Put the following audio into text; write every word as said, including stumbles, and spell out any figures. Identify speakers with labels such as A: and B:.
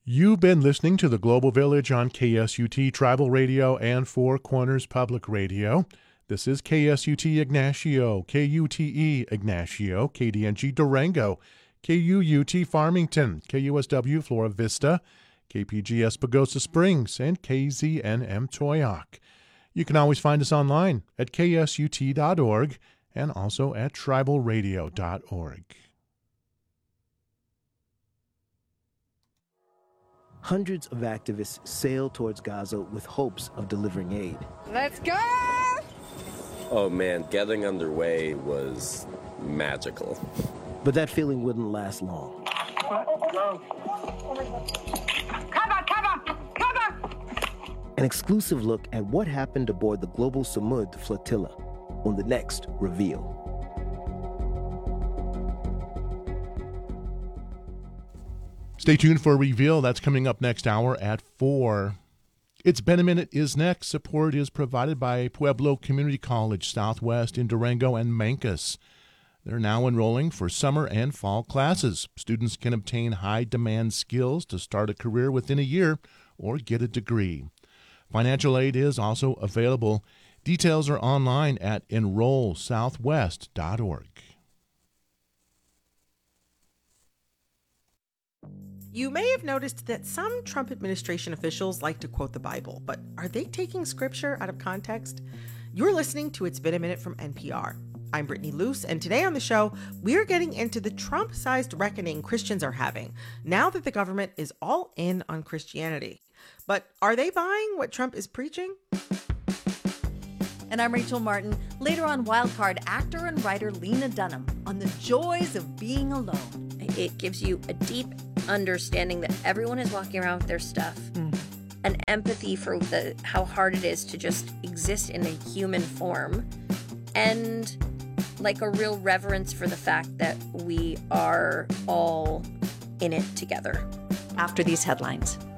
A: You've been listening to The Global Village on K S U T Tribal Radio and Four Corners Public Radio. This is K S U T Ignacio, K U T E Ignacio, K D N G Durango, K U U T Farmington, K U S W Flora Vista, K P G S Pagosa Springs, and K Z N M Toyoak. You can always find us online at K S U T dot org and also at tribal radio dot org.
B: Hundreds of activists sailed towards Gaza with hopes of delivering aid.
C: Let's go!
D: Oh man, getting underway was magical.
B: But that feeling wouldn't last long.
C: Cover, cover, cover!
B: An exclusive look at what happened aboard the Global Samud flotilla on the next Reveal.
A: Stay tuned for Reveal. That's coming up next hour at four. It's Been a Minute is next. Support is provided by Pueblo Community College Southwest in Durango and Mancos. They're now enrolling for summer and fall classes. Students can obtain high-demand skills to start a career within a year or get a degree. Financial aid is also available. Details are online at enroll southwest dot org.
E: You may have noticed that some Trump administration officials like to quote the Bible, but are they taking scripture out of context? You're listening to It's Been a Minute from N P R. I'm Brittany Luce, and today on the show, we're getting into the Trump-sized reckoning Christians are having now that the government is all in on Christianity. But are they buying what Trump is preaching?
F: And I'm Rachel Martin. Later on Wildcard, actor and writer Lena Dunham on the joys of being alone.
G: It gives you a deep understanding that everyone is walking around with their stuff, mm. an empathy for the how hard it is to just exist in a human form, and like a real reverence for the fact that we are all in it together.
F: After these headlines.